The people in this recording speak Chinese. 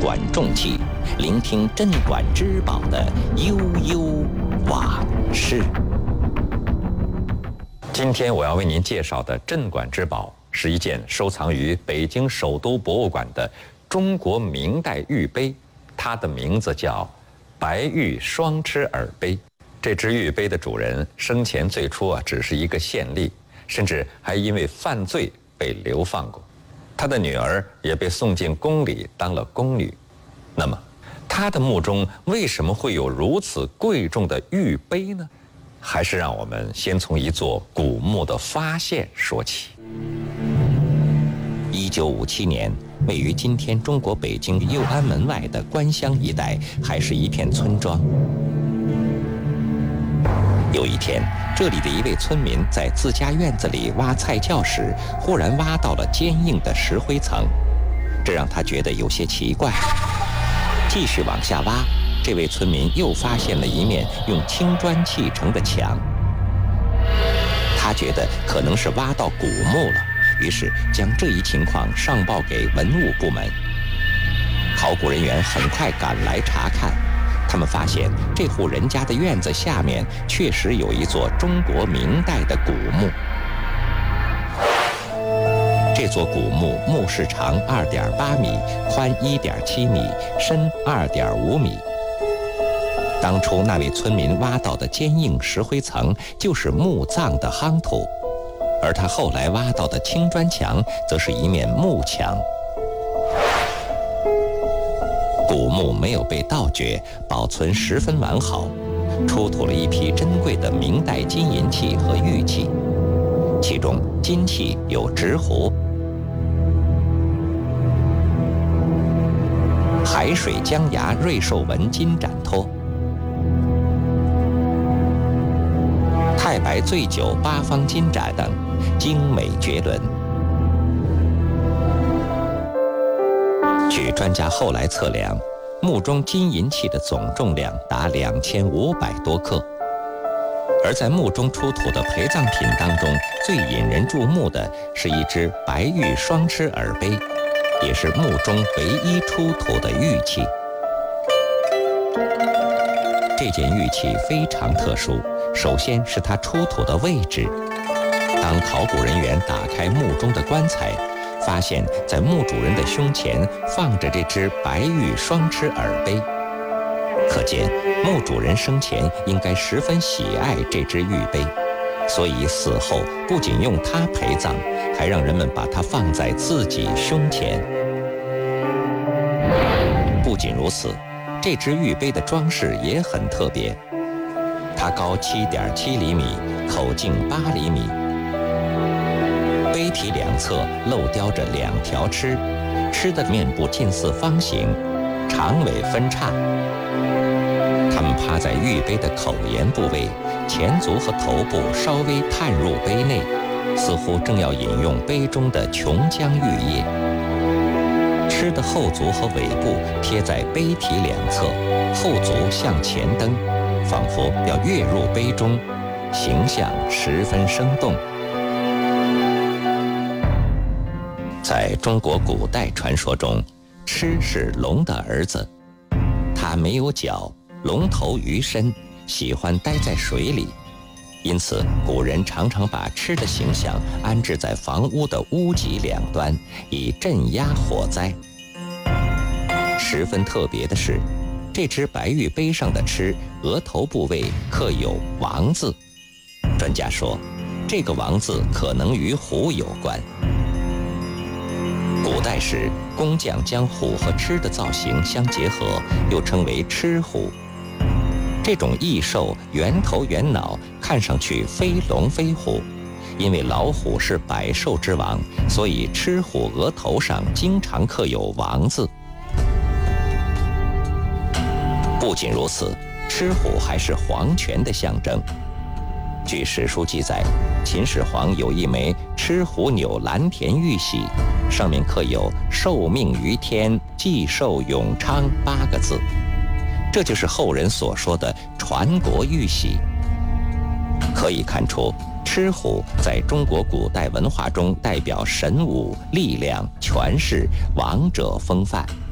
管重器，聆听镇馆之宝的悠悠往事。 今天我要为您介绍的镇馆之宝是一件收藏于北京首都博物馆的中国明代玉杯，它的名字叫白玉双吃耳杯。这只玉杯的主人生前最初只是一个县吏，甚至还因为犯罪被流放过。他的女儿也被送进宫里当了宫女。那么，他的墓中为什么会有如此贵重的玉杯呢？还是让我们先从一座古墓的发现说起。 1957年，位于今天中国北京右安门外的官乡一带，还是一片村庄。有一天，这里的一位村民在自家院子里挖菜窖时，忽然挖到了坚硬的石灰层，这让他觉得有些奇怪。继续往下挖，这位村民又发现了一面用青砖砌成的墙，他觉得可能是挖到古墓了，于是将这一情况上报给文物部门。考古人员很快赶来查看，他们发现这户人家的院子下面确实有一座中国明代的古墓。这座古墓墓室长2.8米，宽1.7米，深2.5米。当初那位村民挖到的坚硬石灰层就是墓葬的夯土，而他后来挖到的青砖墙则是一面木墙。古墓没有被盗掘，保存十分完好，出土了一批珍贵的明代金银器和玉器，其中金器有直壶、海水江崖瑞兽纹金盏托、太白醉酒八方金盏等，精美绝伦。据专家后来测量，墓中金银器的总重量达2500多克。而在墓中出土的陪葬品当中，最引人注目的是一只白玉双吃耳杯，也是墓中唯一出土的玉器。这件玉器非常特殊，首先是它出土的位置。当考古人员打开墓中的棺材，发现在墓主人的胸前放着这只白玉双吃耳杯，可见墓主人生前应该十分喜爱这只玉杯，所以死后不仅用它陪葬，还让人们把它放在自己胸前。不仅如此，这只玉杯的装饰也很特别，它高7.7厘米，口径8厘米，杯体两侧镂雕着2条螭，螭的面部近似方形，长尾分叉。它们趴在玉杯的口沿部位，前足和头部稍微探入杯内，似乎正要饮用杯中的琼浆玉液。螭的后足和尾部贴在杯体两侧，后足向前蹬，仿佛要跃入杯中，形象十分生动。在中国古代传说中，螭是龙的儿子，它没有脚，龙头鱼身，喜欢待在水里，因此古人常常把螭的形象安置在房屋的屋脊两端，以镇压火灾。十分特别的是，这只白玉杯上的螭额头部位刻有王字，专家说这个王字可能与虎有关。古代时，工匠将虎和螭的造型相结合，又称为螭虎。这种异兽圆头圆脑，看上去非龙非虎。因为老虎是百兽之王，所以螭虎额头上经常刻有王字。不仅如此，螭虎还是皇权的象征。据史书记载，秦始皇有一枚螭虎钮蓝田玉玺，上面刻有“受命于天，既寿永昌”8个字，这就是后人所说的传国玉玺。可以看出，螭虎在中国古代文化中代表神武、力量、权势、王者风范。